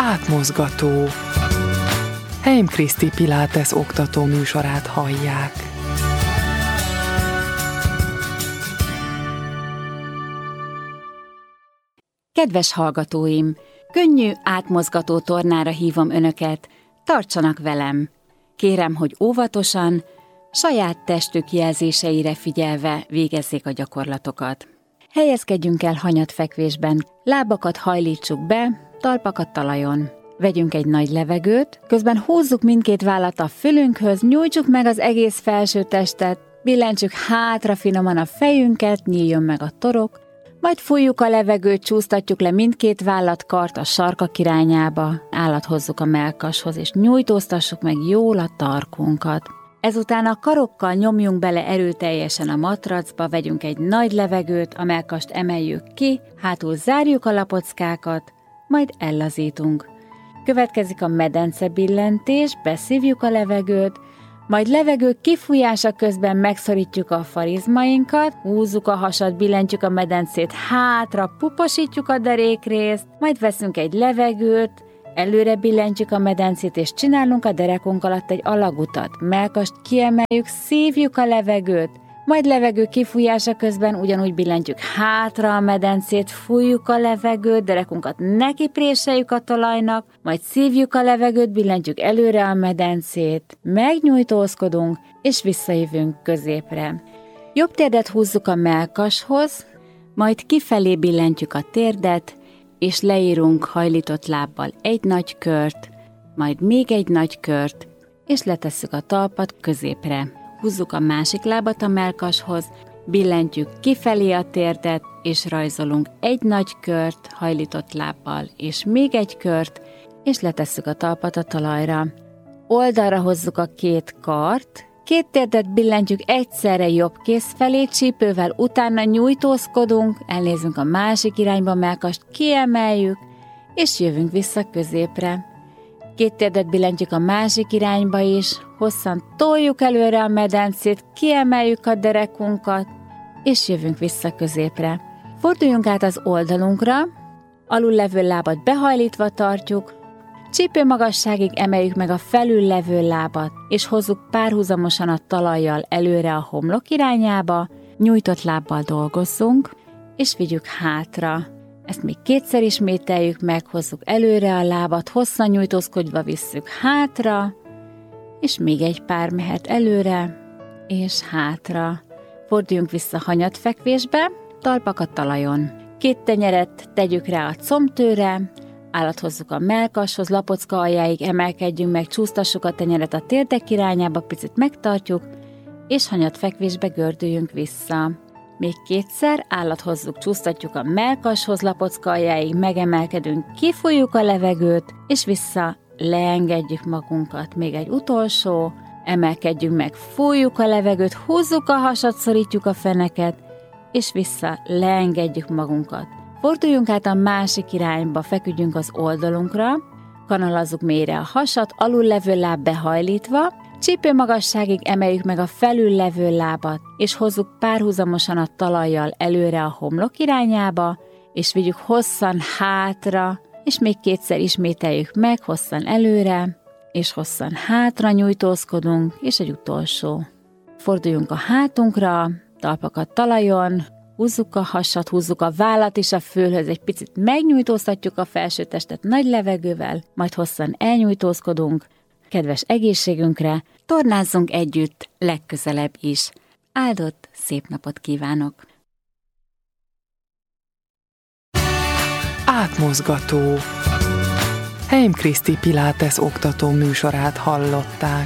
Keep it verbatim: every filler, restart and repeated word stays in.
Átmozgató. Heim Kriszti Pilates oktató műsorát hallják. Kedves hallgatóim! Könnyű, átmozgató tornára hívom önöket, tartsanak velem! Kérem, hogy óvatosan, saját testük jelzéseire figyelve végezzék a gyakorlatokat. Helyezkedjünk el hanyatfekvésben, lábakat hajlítsuk be, talpakat talajon. Vegyünk egy nagy levegőt, közben húzzuk mindkét vállat a fülünkhöz, nyújtsuk meg az egész felső testet, billentsük hátra finoman a fejünket, nyíljon meg a torok, majd fújjuk a levegőt, csúsztatjuk le mindkét vállat, kart a sarkak irányába, állat hozzuk a mellkashoz, és nyújtóztassuk meg jól a tarkunkat. Ezután a karokkal nyomjunk bele erőteljesen a matracba, vegyünk egy nagy levegőt, a mellkast emeljük ki, hátul zárjuk a lapockákat, majd ellazítunk. Következik a medence billentés, beszívjuk a levegőt, majd levegő kifújása közben megszorítjuk a farizmainkat, húzzuk a hasat, billentjük a medencét hátra, puposítjuk a derékrészt, majd veszünk egy levegőt, előre billentjük a medencét, és csinálunk a derekunk alatt egy alagutat. Mellkast kiemeljük, szívjuk a levegőt, majd levegő kifújása közben ugyanúgy billentjük hátra a medencét, fújjuk a levegőt, derekunkat nekipréseljük a talajnak, majd szívjuk a levegőt, billentjük előre a medencét, megnyújtózkodunk, és visszajövünk középre. Jobb térdet húzzuk a mellkashoz, majd kifelé billentjük a térdet, és leírunk hajlított lábbal egy nagy kört, majd még egy nagy kört, és letesszük a talpat középre. Húzzuk a másik lábat a mellkashoz, billentjük kifelé a térdet, és rajzolunk egy nagy kört hajlított lábbal, és még egy kört, és letesszük a talpat a talajra. Oldalra hozzuk a két kart, két térdet billentjük egyszerre jobb kéz felé, csípővel utána nyújtózkodunk, elnézünk a másik irányba, mellkast kiemeljük, és jövünk vissza középre. Két térdet billentjük a másik irányba is, hosszan toljuk előre a medencét, kiemeljük a derekunkat, és jövünk vissza középre. Forduljunk át az oldalunkra, alul levő lábat behajlítva tartjuk, csípő magasságig emeljük meg a felül levő lábat, és hozzuk párhuzamosan a talajjal előre a homlok irányába, nyújtott lábbal dolgozzunk, és vigyük hátra. Ezt még kétszer ismételjük meg, hozzuk előre a lábat, hosszan nyújtózkodva visszük hátra, és még egy pár mehet előre, és hátra. Forduljunk vissza hanyatfekvésbe, talpak a talajon. Két tenyeret tegyük rá a combtőre, állat hozzuk a mellkashoz, lapocka aljáig emelkedjünk meg, csúsztassuk a tenyeret a térdek irányába, picit megtartjuk, és hanyatfekvésbe gördüljünk vissza. Még kétszer, állat hozzuk, csúsztatjuk a mellkashoz, lapocka aljáig, megemelkedünk, kifújjuk a levegőt, és vissza leengedjük magunkat. Még egy utolsó, emelkedjünk meg, fújjuk a levegőt, húzzuk a hasat, szorítjuk a feneket, és vissza leengedjük magunkat. Forduljunk át a másik irányba, feküdjünk az oldalunkra, kanalazzuk mélyre a hasat, alul levő láb behajlítva, csípő magasságig emeljük meg a felül levő lábat, és hozzuk párhuzamosan a talajjal előre a homlok irányába, és vigyük hosszan hátra, és még kétszer ismételjük meg, hosszan előre, és hosszan hátra nyújtózkodunk, és egy utolsó. Forduljunk a hátunkra, talpakat talajon, húzzuk a hasat, húzzuk a vállat is a fülhöz, egy picit megnyújtóztatjuk a felső testet nagy levegővel, majd hosszan elnyújtózkodunk. Kedves egészségünkre, tornázzunk együtt legközelebb is. Áldott szép napot kívánok! Átmozgató. Heim Kriszti Pilates oktató műsorát hallották.